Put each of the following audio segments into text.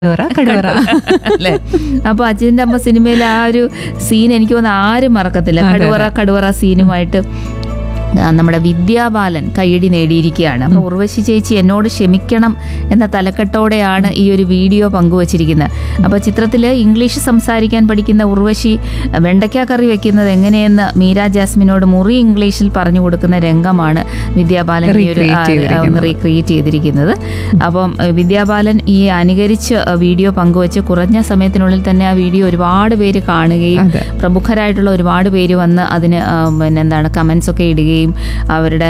കടുവറ അല്ലേ? അപ്പൊ അച്ഛൻ്റെ അമ്മ സിനിമയിലെ ആ ഒരു സീൻ എനിക്ക് തോന്നുന്നു ആരും മറക്കത്തില്ല. കടുവറ സീനുമായിട്ട് നമ്മുടെ വിദ്യാബാലൻ കയ്യടി നേടിയിരിക്കുകയാണ്. അപ്പോൾ ഉർവശി ചേച്ചി എന്നോട് ക്ഷമിക്കണം എന്ന തലക്കെട്ടോടെയാണ് ഈ ഒരു വീഡിയോ പങ്കുവച്ചിരിക്കുന്നത്. അപ്പോൾ ചിത്രത്തിൽ ഇംഗ്ലീഷ് സംസാരിക്കാൻ പഠിക്കുന്ന ഉർവശി വെണ്ടയ്ക്ക കറി വെക്കുന്നത് എങ്ങനെയെന്ന് മീര ജാസ്മിനോട് മുറി ഇംഗ്ലീഷിൽ പറഞ്ഞു കൊടുക്കുന്ന രംഗമാണ് വിദ്യാബാലൻ ഈ ഒരു റീക്രിയേറ്റ് ചെയ്തിരിക്കുന്നത്. അപ്പം വിദ്യാബാലൻ ഈ അനുകരിച്ച് വീഡിയോ പങ്കുവച്ച് കുറഞ്ഞ സമയത്തിനുള്ളിൽ തന്നെ ആ വീഡിയോ ഒരുപാട് പേര് കാണുകയും പ്രമുഖരായിട്ടുള്ള ഒരുപാട് പേര് വന്ന് അതിന് എന്താണ് കമൻസ് ഒക്കെ ഇടുകയും അവരുടെ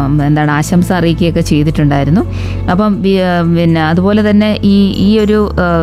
ആശംസ അറിയിക്കുകയൊക്കെ ചെയ്തിട്ടുണ്ടായിരുന്നു. അപ്പം പിന്നെ അതുപോലെ തന്നെ ഈ ഒരു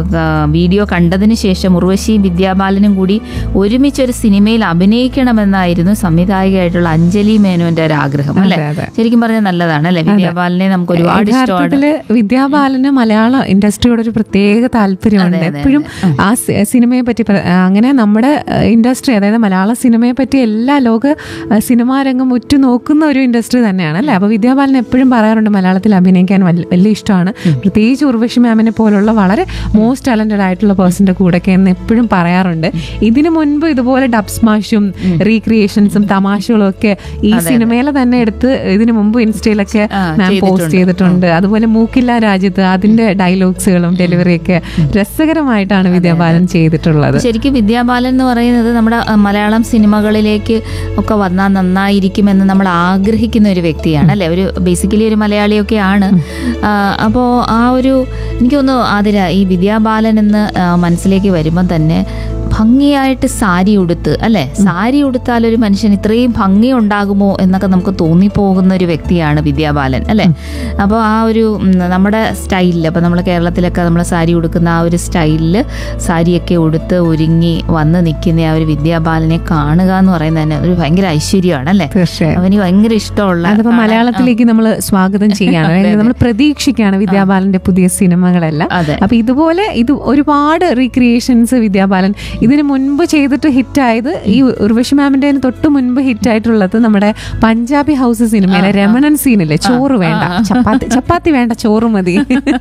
വീഡിയോ കണ്ടതിന് ശേഷം ഉർവശിയും വിദ്യാബാലനും കൂടി ഒരുമിച്ചൊരു സിനിമയിൽ അഭിനയിക്കണമെന്നായിരുന്നു സംവിധായികയായിട്ടുള്ള അഞ്ജലി മേനോന്റെ ഒരു ആഗ്രഹം. അല്ലെ? ശരിക്കും പറഞ്ഞാൽ നല്ലതാണ് അല്ലെ? വിദ്യാബാലനെ നമുക്ക് ഒരുപാട് ഇഷ്ടമാണ്. വിദ്യാബാലന് മലയാള ഇൻഡസ്ട്രിയോട് ഒരു പ്രത്യേക താല്പര്യമുണ്ട്. എപ്പോഴും ആ സിനിമയെ പറ്റി അങ്ങനെ നമ്മുടെ ഇൻഡസ്ട്രി, അതായത് മലയാള സിനിമയെ പറ്റി എല്ലാ ലോക സിനിമാ രംഗം ഉറ്റുനോക്കുന്ന ഒരു ഇൻഡസ്ട്രി തന്നെയാണ് അല്ലേ? അപ്പോൾ വിദ്യാബാലൻ എപ്പോഴും പറയാറുണ്ട് മലയാളത്തിൽ അഭിനയിക്കാൻ വലിയ ഇഷ്ടമാണ്, പ്രത്യേകിച്ച് ഉർവശി മാമിനെ പോലുള്ള വളരെ മോസ്റ്റ് ടാലന്റഡ് ആയിട്ടുള്ള പേഴ്സന്റെ കൂടെയൊക്കെ എന്ന് എപ്പോഴും പറയാറുണ്ട്. ഇതിനു മുൻപ് ഇതുപോലെ ഡബ് സ്മാഷും റീക്രിയേഷൻസും തമാശകളും ഒക്കെ ഈ സിനിമയിലെ തന്നെ എടുത്ത് ഇതിനു മുമ്പ് ഇൻസ്റ്റയിലൊക്കെ മാം പോസ്റ്റ് ചെയ്തിട്ടുണ്ട്. അതുപോലെ മൂക്കില്ല രാജ്യത്ത് അതിന്റെ ഡയലോഗ്സുകളും ഡെലിവറിയൊക്കെ രസകരമായിട്ടാണ് വിദ്യാബാലൻ ചെയ്തിട്ടുള്ളത്. ശരിക്കും വിദ്യാബാലൻ എന്ന് പറയുന്നത് നമ്മുടെ മലയാളം സിനിമകളിലേക്ക് ഒക്കെ വന്നാൽ നന്നായിരിക്കുമെന്ന് നമ്മൾ ആഗ്രഹിക്കുന്ന ഒരു വ്യക്തിയാണ് അല്ലെ? ഒരു ബേസിക്കലി ഒരു മലയാളിയൊക്കെയാണ്. അപ്പോൾ ആ ഒരു എനിക്ക് തോന്നുന്നു ആതിര, ഈ വിദ്യാബാലൻ എന്ന് മനസ്സിലേക്ക് വരുമ്പം തന്നെ ഭംഗിയായിട്ട് സാരി ഉടുത്ത് അല്ലെ? സാരി ഉടുത്താൽ ഒരു മനുഷ്യൻ ഇത്രയും ഭംഗി ഉണ്ടാകുമോ എന്നൊക്കെ നമുക്ക് തോന്നിപ്പോകുന്ന ഒരു വ്യക്തിയാണ് വിദ്യാബാലൻ അല്ലെ? അപ്പോൾ ആ ഒരു നമ്മുടെ സ്റ്റൈലിൽ, അപ്പോൾ നമ്മൾ കേരളത്തിലൊക്കെ നമ്മൾ സാരി ഉടുക്കുന്ന ആ ഒരു സ്റ്റൈലിൽ സാരിയൊക്കെ ഉടുത്ത് ഒരുങ്ങി വന്ന് നിൽക്കുന്ന ആ ഒരു വിദ്യാബാലനെ കാണുക എന്ന് പറയുന്നത് തന്നെ ഒരു ഭയങ്കര ഐശ്വര്യമാണ് അല്ലെ? അവന് ഭയങ്കര ഇഷ്ടമുള്ള, അതിപ്പോ മലയാളത്തിലേക്ക് നമ്മൾ സ്വാഗതം ചെയ്യാണ്, നമ്മൾ പ്രതീക്ഷിക്കുകയാണ് വിദ്യാബാലന്റെ പുതിയ സിനിമകളെല്ലാം. അപ്പൊ ഇതുപോലെ ഒരുപാട് റീക്രിയേഷൻസ് വിദ്യാബാലൻ ഇതിന് മുൻപ് ചെയ്തിട്ട് ഹിറ്റായത്, ഈ ഉർവശി മാമിന്റെ തൊട്ട് മുൻപ് ഹിറ്റായിട്ടുള്ളത് നമ്മുടെ പഞ്ചാബി ഹൗസ് സിനിമയിലെ രമണൻ സീനില്ലേ, ചോറ് വേണ്ട ചപ്പാത്തി വേണ്ട ചോറ് മതി,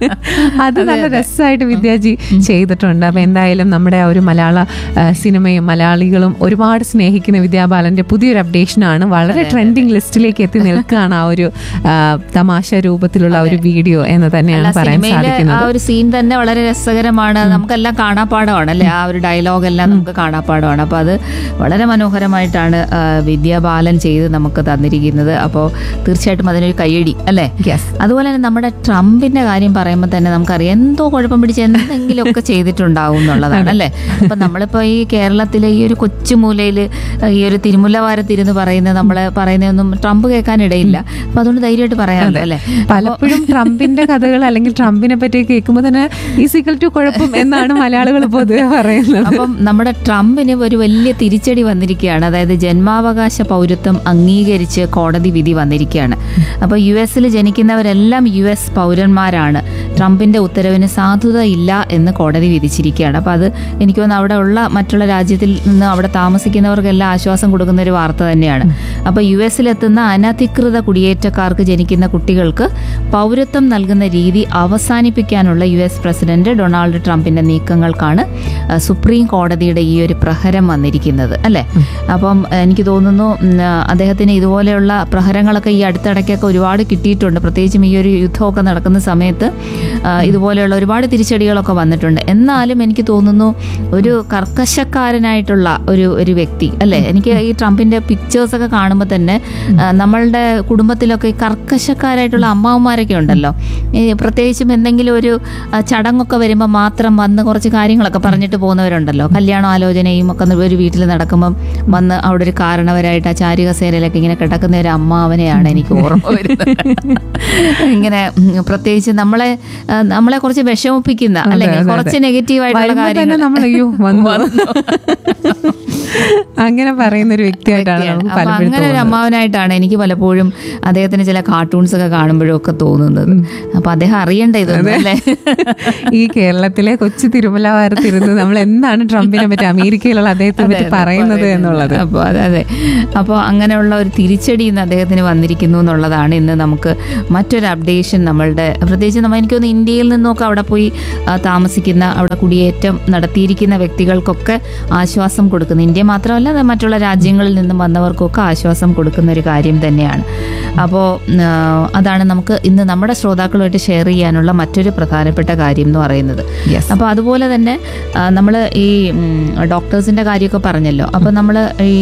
അത് നല്ല രസമായിട്ട് വിദ്യാജി ചെയ്തിട്ടുണ്ട്. അപ്പൊ എന്തായാലും നമ്മുടെ ഒരു മലയാള സിനിമയും മലയാളികളും ഒരുപാട് സ്നേഹിക്കുന്ന വിദ്യാബാലന്റെ പുതിയൊരു അപ്ഡേഷനാണ്. വളരെ ട്രെൻഡിങ് ലിസ്റ്റിലേക്ക് എത്തി നിൽക്കുകയാണ് ആ ഒരു തമാശ രൂപത്തിലുള്ള ഒരു വീഡിയോ എന്ന് തന്നെയാണ് പറയാൻ സാധിക്കുന്നത്. ആ ഒരു സീൻ തന്നെ വളരെ രസകരമാണ്, നമുക്കെല്ലാം കാണാപ്പാടമാണ് അല്ലെ? ആ ഒരു ഡയലോഗ് എല്ലാം നമുക്ക് കാണാപ്പാടമാണ്. അപ്പോൾ അത് വളരെ മനോഹരമായിട്ടാണ് വിദ്യാബാലൻ ചെയ്ത് നമുക്ക് തന്നിരിക്കുന്നത്. അപ്പോൾ തീർച്ചയായിട്ടും അതിനൊരു കയ്യടി അല്ലേ? അതുപോലെ തന്നെ നമ്മുടെ ട്രംപിന്റെ കാര്യം പറയുമ്പോൾ തന്നെ നമുക്കറിയാം എന്തോ കുഴപ്പം പിടിച്ച് എന്തെങ്കിലുമൊക്കെ ചെയ്തിട്ടുണ്ടാവും എന്നുള്ളതാണ് അല്ലേ? അപ്പം നമ്മളിപ്പോൾ ഈ കേരളത്തിലെ ഈ ഒരു കൊച്ചുമൂലയിൽ ഈ ഒരു തിരുമുല്ലവാരത്തിരുന്ന് പറയുന്നത് നമ്മളെ പറയുന്നതൊന്നും ട്രംപ് കേൾക്കാനിടയില്ല. അപ്പം അതുകൊണ്ട് ധൈര്യമായിട്ട് പറയാമല്ലോ അല്ലേ? പലപ്പോഴും ട്രംപിന്റെ കഥകൾ അല്ലെങ്കിൽ ട്രംപിനെ പറ്റി കേൾക്കുമ്പോൾ തന്നെ ഈസിക്കൽ ടു കുഴപ്പം എന്നാണ് മലയാളികൾ പൊതുവെ പറയുന്നത്. അപ്പം നമ്മുടെ ട്രംപിന് ഒരു വലിയ തിരിച്ചടി വന്നിരിക്കുകയാണ്. അതായത് ജന്മാവകാശ പൗരത്വം അംഗീകരിച്ച് കോടതി വിധി വന്നിരിക്കുകയാണ്. അപ്പോൾ US ജനിക്കുന്നവരെല്ലാം US പൗരന്മാരാണ്. ട്രംപിന്റെ ഉത്തരവിന് സാധുത ഇല്ല എന്ന് കോടതി വിധിച്ചിരിക്കുകയാണ്. അപ്പോൾ അത് എനിക്ക് തോന്നുന്നു അവിടെ ഉള്ള മറ്റുള്ള രാജ്യത്തിൽ നിന്ന് അവിടെ താമസിക്കുന്നവർക്കെല്ലാം ആശ്വാസം കൊടുക്കുന്ന ഒരു വാർത്ത തന്നെയാണ്. അപ്പോൾ US അനധികൃത കുടിയേറ്റക്കാർക്ക് ജനിക്കുന്ന കുട്ടികൾക്ക് പൗരത്വം നൽകുന്ന രീതി അവസാനിപ്പിക്കാനുള്ള US പ്രസിഡന്റ് ഡൊണാൾഡ് ട്രംപിന്റെ നീക്കങ്ങൾക്കാണ് സുപ്രീം കോടതിയുടെ ഈ ഒരു പ്രഹരം വന്നിരിക്കുന്നത് അല്ലേ? അപ്പം എനിക്ക് തോന്നുന്നു അദ്ദേഹത്തിന് ഇതുപോലെയുള്ള പ്രഹരങ്ങളൊക്കെ ഈ അടുത്തിടയ്ക്കൊക്കെ ഒരുപാട് കിട്ടിയിട്ടുണ്ട്. പ്രത്യേകിച്ചും ഈ ഒരു യുദ്ധമൊക്കെ നടക്കുന്ന സമയത്ത് ഇതുപോലെയുള്ള ഒരുപാട് തിരിച്ചടികളൊക്കെ വന്നിട്ടുണ്ട്. എന്നാലും എനിക്ക് തോന്നുന്നു ഒരു കർക്കശക്കാരനായിട്ടുള്ള ഒരു വ്യക്തി അല്ലേ? എനിക്ക് ഈ ട്രംപിന്റെ പിക്ചേഴ്സൊക്കെ കാണുമ്പോൾ തന്നെ നമ്മളുടെ കുടുംബത്തിലൊക്കെ ഈ കർക്കശക്കാരായിട്ടുള്ള അമ്മാവന്മാരൊക്കെ ഉണ്ടല്ലോ, പ്രത്യേകിച്ചും എന്തെങ്കിലും ഒരു ചടങ്ങൊക്കെ വരുമ്പോൾ മാത്രം വന്ന് കുറച്ച് കാര്യങ്ങളൊക്കെ പറഞ്ഞിട്ട് പോകുന്നവരുണ്ടല്ലോ. കല്യാണ ആലോചനയും ഒക്കെ ഒരു വീട്ടിൽ നടക്കുമ്പം വന്ന് അവിടെ ഒരു കാരണവരായിട്ട് ആ ചാരുകസേരയിലൊക്കെ ഇങ്ങനെ കിടക്കുന്ന ഒരു അമ്മാവനെയാണ് എനിക്ക് ഓർമ്മ വരുന്നത്. ഇങ്ങനെ പ്രത്യേകിച്ച് നമ്മളെ കുറച്ച് വിഷമിപ്പിക്കുന്ന അല്ലെങ്കിൽ കുറച്ച് നെഗറ്റീവായിട്ടുള്ള കാര്യങ്ങൾ അങ്ങനെ പറയുന്ന ഒരു വ്യക്തിയായിട്ടാണ് നമുക്ക് അപ്പൊ പലപ്പോഴും അങ്ങനെ ഒരു അമ്മാവനായിട്ടാണ് എനിക്ക് പലപ്പോഴും അദ്ദേഹത്തിന് ചില കാർട്ടൂൺസ് ഒക്കെ കാണുമ്പോഴും ഒക്കെ തോന്നുന്നത്. അപ്പൊ അദ്ദേഹം അറിയണ്ട ഇതൊന്നും അല്ലേ. ഈ കേരളത്തിലെ കൊച്ചു തിരുമല വാരത്തിരുന്ന് നമ്മൾ എന്താണ് ട്രംപിനെ പറ്റി, അമേരിക്കയിലുള്ള അദ്ദേഹത്തെ പറ്റി പറയുന്നത് എന്നുള്ളത്. അപ്പോൾ അതെ, അപ്പോൾ അങ്ങനെയുള്ള ഒരു തിരിച്ചടി ഇന്ന് അദ്ദേഹത്തിന് വന്നിരിക്കുന്നു എന്നുള്ളതാണ് ഇന്ന് നമുക്ക് മറ്റൊരു അപ്ഡേഷൻ. നമ്മളുടെ പ്രത്യേകിച്ച് എനിക്കൊന്ന് ഇന്ത്യയിൽ നിന്നൊക്കെ അവിടെ പോയി താമസിക്കുന്ന, അവിടെ കുടിയേറ്റം നടത്തിയിരിക്കുന്ന വ്യക്തികൾക്കൊക്കെ ആശ്വാസം കൊടുക്കുന്ന, ഇന്ത്യ മാത്രമല്ല മറ്റുള്ള രാജ്യങ്ങളിൽ നിന്നും വന്നവർക്കൊക്കെ ആശ്വാസം കൊടുക്കുന്ന ഒരു കാര്യം തന്നെയാണ്. അപ്പോൾ അതാണ് നമുക്ക് ഇന്ന് നമ്മുടെ ശ്രോതാക്കളുമായിട്ട് ഷെയർ ചെയ്യാനുള്ള മറ്റൊരു പ്രധാനപ്പെട്ട കാര്യം എന്ന് പറയുന്നത്. അപ്പോൾ അതുപോലെ തന്നെ നമ്മൾ ഈ ഡോക്ടേഴ്സിൻ്റെ കാര്യമൊക്കെ പറഞ്ഞല്ലോ. അപ്പോൾ നമ്മൾ ഈ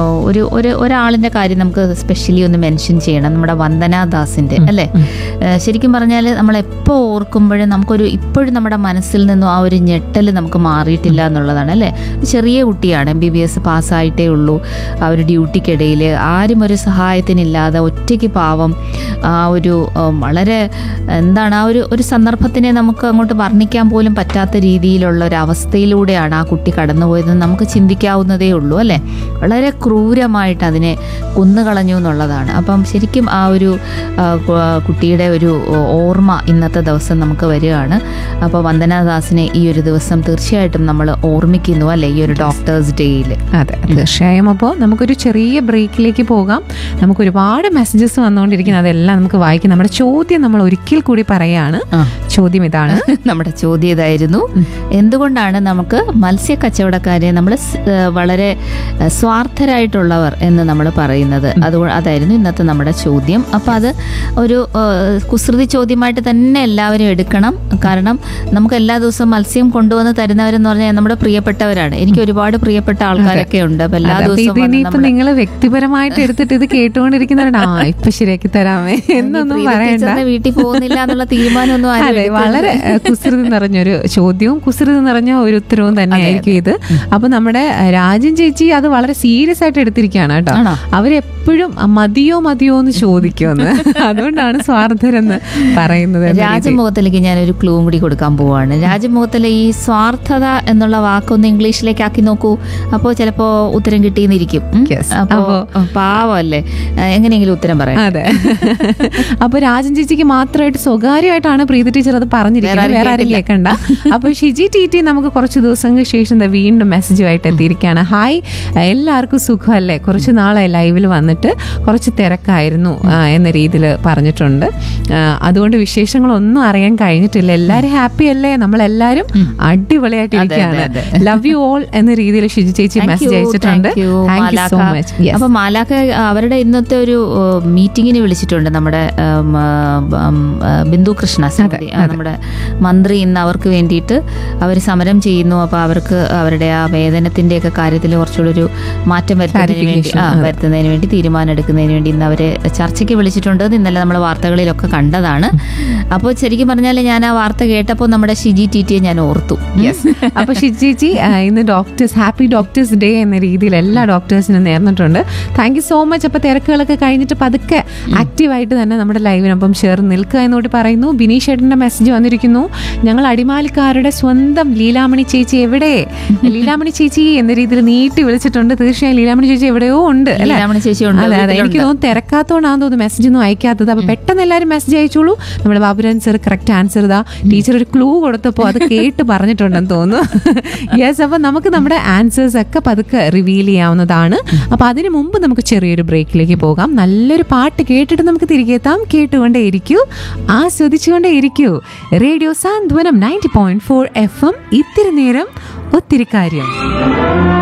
ഒരാളിൻ്റെ കാര്യം നമുക്ക് സ്പെഷ്യലി ഒന്ന് മെൻഷൻ ചെയ്യണം, നമ്മുടെ വന്ദനാ ദാസിൻ്റെ അല്ലേ. ശരിക്കും പറഞ്ഞാൽ നമ്മളെപ്പോൾ ഓർക്കുമ്പോഴും ഇപ്പോഴും നമ്മുടെ മനസ്സിൽ നിന്നും ആ ഒരു ഞെട്ടൽ നമുക്ക് മാറിയിട്ടില്ല എന്നുള്ളതാണ് അല്ലേ. ചെറിയ കുട്ടിയാണ്, MBBS പാസ്സായിട്ടേ ഉള്ളൂ. ആ ഒരു ഡ്യൂട്ടിക്കിടയിൽ ആരും ഒരു സഹായത്തിനില്ലാതെ ഒറ്റയ്ക്ക് പാവം ആ ഒരു വളരെ എന്താണ് ആ ഒരു സന്ദർഭത്തിനെ നമുക്ക് അങ്ങോട്ട് വർണ്ണിക്കാൻ പോലും പറ്റാത്ത രീതിയിലുള്ള ഒരു അവസ്ഥയിലൂടെയാണ് ആ കുട്ടി കടന്നുപോയതെന്ന് നമുക്ക് ചിന്തിക്കാവുന്നതേ ഉള്ളൂ അല്ലേ. വളരെ ക്രൂരമായിട്ട് അതിനെ കൊന്നുകളഞ്ഞു എന്നുള്ളതാണ്. അപ്പം ശരിക്കും ആ ഒരു കുട്ടിയുടെ ഒരു ഓർമ്മ ഇന്നത്തെ ദിവസം നമുക്ക് വരികയാണ്. അപ്പോൾ വന്ദനാദാസിനെ ഈ ഒരു ദിവസം തീർച്ചയായിട്ടും നമ്മൾ ഓർമ്മിക്കുന്നു അല്ലേ, ഈ ഒരു ഡോക്ടേഴ്സ് ഡേയിൽ. അതെ, തീർച്ചയായും. അപ്പോൾ നമുക്കൊരു ചെറിയ ബ്രേക്കിലേക്ക് പോകാം. നമുക്ക് ഒരുപാട് മെസ്സേജസ് വന്നുകൊണ്ടിരിക്കുന്നത്, അതെല്ലാം നമുക്ക് വായിക്കാം. നമ്മുടെ ചോദ്യം നമ്മൾ ഒരിക്കൽ കൂടി പറയാണ്. ചോദ്യം ഇതാണ്. നമ്മുടെ ചോദ്യം ഇതായിരുന്നു: എന്തുകൊണ്ടാണ് നമുക്ക് മത്സ്യ കച്ചവടക്കാരെ നമ്മൾ വളരെ സ്വാർത്ഥരായിട്ടുള്ളവർ എന്ന് നമ്മൾ പറയുന്നത്? അതായിരുന്നു ഇന്നത്തെ നമ്മുടെ ചോദ്യം. അപ്പം അത് ഒരു കുസൃതി ചോദ്യമായിട്ട് തന്നെ എല്ലാവരും എടുക്കണം. കാരണം നമുക്ക് എല്ലാ ദിവസവും മത്സ്യം കൊണ്ടുവന്ന് തരുന്നവരെന്ന് പറഞ്ഞാൽ നമ്മുടെ പ്രിയപ്പെട്ടവരാണ്. എനിക്ക് ഒരുപാട് പ്രിയപ്പെട്ട ആൾക്കാരൊക്കെ ഉണ്ട്. അപ്പം എല്ലാ ദിവസവും നിങ്ങൾ വ്യക്തിപരമായിട്ട് എടുത്തിട്ട് ഇത് കേട്ടുകൊണ്ടിരിക്കുന്നവരാണ്, ഇപ്പൊ ശരിയാക്കി തരാമേ എന്നൊന്നും പറയണ്ട, വീട്ടിൽ പോകുന്നില്ല എന്നുള്ള തീരുമാനമൊന്നും വളരെ കുസൃതി നിറഞ്ഞൊരു ചോദ്യവും കുസൃതി നിറഞ്ഞ ഒരു ഉത്തരവും തന്നെയായിരിക്കും ഇത്. അപ്പൊ നമ്മുടെ രാജൻ ചേച്ചി അത് വളരെ സീരിയസ് ആയിട്ട് എടുത്തിരിക്കുകയാണ് കേട്ടോ. അവരെപ്പോഴും മതിയോ എന്ന് ചോദിക്കുമെന്ന്, അതുകൊണ്ടാണ് സ്വാർത്ഥരെന്ന് പറയുന്നത്. രാജമുഖത്തിലേക്ക് ഞാനൊരു ക്ലൂ കൂടി കൊടുക്കാൻ പോവാണ്. രാജമുഖത്തിലെ ഈ സ്വാർത്ഥത എന്നുള്ള വാക്കൊന്ന് ഇംഗ്ലീഷിലേക്ക് ആക്കി നോക്കൂ. അപ്പോൾ ചിലപ്പോ ഉത്തരം കിട്ടിയെന്നിരിക്കും. അപ്പോ പാവല്ലേ, എങ്ങനെയെങ്കിലും ഉത്തരം പറയാം. അതെ. അപ്പൊ രാജൻ ചേച്ചിക്ക് മാത്രമായിട്ട് സ്വകാര്യമായിട്ടാണ് പ്രീതി ടീച്ചർ അത് പറഞ്ഞിരിക്കുന്നത്, വേറെ ആരും കേൾക്കണ്ട. അപ്പൊ ഷിജി ടി നമുക്ക് കുറച്ച് ദിവസങ്ങൾക്ക് ശേഷം വീണ്ടും മെസ്സേജുമായിട്ട് എത്തിയിരിക്കുകയാണ്. ഹായ്, എല്ലാവർക്കും സുഖമല്ലേ? കുറച്ച് നാളെ ലൈവിൽ വന്നിട്ട് കുറച്ച് തിരക്കായിരുന്നു എന്ന രീതിയിൽ പറഞ്ഞിട്ടുണ്ട്. അതുകൊണ്ട് വിശേഷങ്ങളൊന്നും അറിയാൻ കഴിഞ്ഞിട്ടില്ല. എല്ലാവരും ഹാപ്പി അല്ലേ? നമ്മളെല്ലാവരും അടിപൊളിയായിട്ടിരിക്കുകയാണ്. ലവ് യു ഓൾ എന്ന രീതിയിൽ ഷിജി ചേച്ചി മെസ്സേജ് അയച്ചിട്ടുണ്ട്. Thank you so much. അപ്പൊ മാലാഖ അവരുടെ ഇന്നത്തെ ഒരു മീറ്റിങ്ങിന് വിളിച്ചിട്ടുണ്ട്. നമ്മുടെ ബിന്ദു കൃഷ്ണ നമ്മുടെ മന്ത്രി ഇന്ന് അവർക്ക് വേണ്ടിയിട്ട് അവർ സമരം ചെയ്യുന്നു. അപ്പോൾ അവർക്ക് അവരുടെ ആ വേതനത്തിൻ്റെയൊക്കെ കാര്യത്തിൽ കുറച്ചുകൂടി ഒരു മാറ്റം വരുത്തുന്നതിന് വേണ്ടി തീരുമാനം എടുക്കുന്നതിന് വേണ്ടി ഇന്ന് അവരെ ചർച്ചയ്ക്ക് വിളിച്ചിട്ടുണ്ട്. ഇന്നലെ നമ്മൾ വാർത്തകളിലൊക്കെ കണ്ടതാണ്. അപ്പോൾ ശരിക്കും പറഞ്ഞാൽ ഞാൻ ആ വാർത്ത കേട്ടപ്പോൾ നമ്മുടെ ഷിജി ടിയെ ഞാൻ ഓർത്തു. അപ്പോൾ ഷിജി ചേച്ചി ഇന്ന് ഹാപ്പി ഡോക്ടേഴ്സ് ഡേ എന്ന രീതിയിൽ എല്ലാ ഡോക്ടേഴ്സിനും നേർന്നിട്ടുണ്ട്. Thank you so much. അപ്പോൾ തിരക്കുകളൊക്കെ കഴിഞ്ഞിട്ട് പതുക്കെ ആക്റ്റീവായിട്ട് തന്നെ നമ്മുടെ ലൈവിനൊപ്പം ചേർന്ന് നിൽക്കുക എന്നോട് പറയുന്നു. ബിനീഷ് ഏട്ടൻ്റെ മെസ്സേജ് വന്നിരിക്കുന്നു. ഞങ്ങൾ അടിമാലിക്കാരുടെ സ്വന്തം ലീലാമണി ചേച്ചി എവിടെ? ലീലാമണി ചേച്ചി എന്ന രീതിയിൽ നീട്ടി വിളിച്ചിട്ടുണ്ട്. തീർച്ചയായും ലീലാമണി ചേച്ചി എവിടെയോ ഉണ്ട് അല്ലേ? അതെ അതെ, എനിക്ക് തോന്നുന്നു തിരക്കാത്തോണ്ടാന്ന് തോന്നുന്നു മെസ്സേജ് ഒന്നും അയക്കാത്തത്. അപ്പൊ പെട്ടെന്ന് എല്ലാവരും മെസ്സേജ് അയച്ചോളൂ. നമ്മുടെ ബാബുരാൻ സർ കറക്റ്റ് ആൻസർ ഇതാ ടീച്ചർ ഒരു ക്ലൂ കൊടുത്തപ്പോൾ അത് കേട്ട് പറഞ്ഞിട്ടുണ്ടെന്ന് തോന്നുന്നു. യെസ്, അപ്പൊ നമുക്ക് നമ്മുടെ ആൻസേഴ്സ് ഒക്കെ പതുക്കെ റിവീൽ ചെയ്യാവുന്നതാണ്. അപ്പൊ അതിനു മുമ്പ് നമുക്ക് ചെറിയൊരു ബ്രേക്കിലേക്ക് പോകാം. നല്ലൊരു പാട്ട് കേട്ടിട്ട് നമുക്ക് തിരികെ എത്താം. കേട്ടുകൊണ്ടേ ഇരിക്കൂ, ആസ്വദിച്ചുകൊണ്ടേ ഇരിക്കൂ. റേഡിയോ സാന്ത്വനം 90.4 FM. ഇത്തിരി നേരം ഒത്തിരി കാര്യം.